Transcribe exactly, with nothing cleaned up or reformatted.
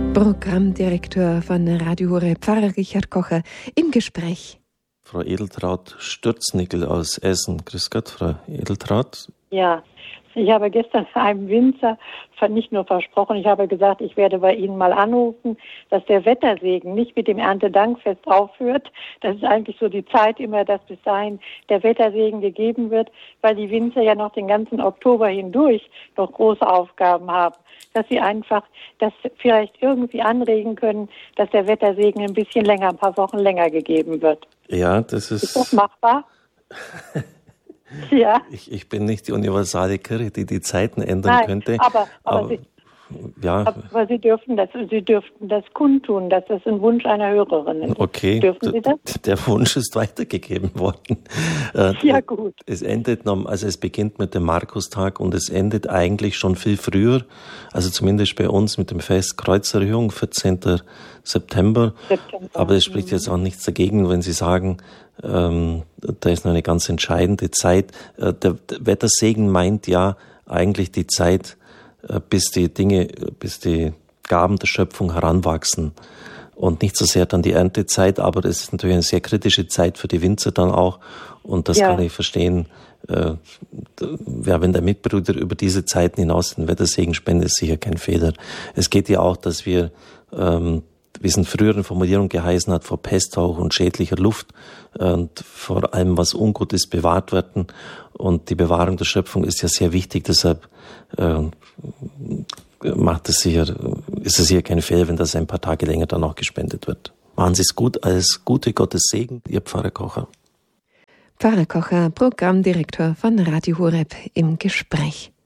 Programmdirektor von Radio Horeb, Pfarrer Richard Kocher, im Gespräch. Frau Edeltraud Stürznickel aus Essen. Grüß Gott, Frau Edeltraud. Ja, ich habe gestern einem Winzer nicht nur versprochen, ich habe gesagt, ich werde bei Ihnen mal anrufen, dass der Wettersegen nicht mit dem Erntedankfest aufhört. Das ist eigentlich so die Zeit immer, dass bis dahin der Wettersegen gegeben wird, weil die Winzer ja noch den ganzen Oktober hindurch noch große Aufgaben haben. Dass sie einfach das vielleicht irgendwie anregen können, dass der Wettersegen ein bisschen länger, ein paar Wochen länger gegeben wird. Ja, das ist... Ist das machbar? Ja. Ich, ich bin nicht die universale Kirche, die die Zeiten ändern Nein, könnte. Aber, aber, aber, Sie, ja. aber Sie dürften das, Sie dürften das kundtun, dass das ein Wunsch einer Hörerin ist. Okay, dürfen Sie das? Der Wunsch ist weitergegeben worden. Ja, gut. Es endet, also es beginnt mit dem Markustag und es endet eigentlich schon viel früher, also zumindest bei uns mit dem Fest Kreuzerhöhung, vierzehnten September. September. Aber es spricht jetzt auch nichts dagegen, wenn Sie sagen, ähm, da ist noch eine ganz entscheidende Zeit. Äh, der, der Wettersegen meint ja eigentlich die Zeit, äh, bis die Dinge, bis die Gaben der Schöpfung heranwachsen. Und nicht so sehr dann die Erntezeit, aber es ist natürlich eine sehr kritische Zeit für die Winzer dann auch. Und das ja. kann ich verstehen. Äh, ja, wenn der Mitbruder über diese Zeiten hinaus den Wettersegen spendet, ist sicher kein Fehler. Es geht ja auch, dass wir, ähm, wie es in früheren Formulierungen geheißen hat, vor Pesthauch und schädlicher Luft und vor allem, was ungut ist, bewahrt werden. Und die Bewahrung der Schöpfung ist ja sehr wichtig, deshalb äh, macht es sicher, ist es sicher kein Fehler, wenn das ein paar Tage länger dann auch gespendet wird. Machen Sie es gut, alles Gute, Gottes Segen, Ihr Pfarrer Kocher. Pfarrer Kocher, Programmdirektor von Radio Horeb, im Gespräch.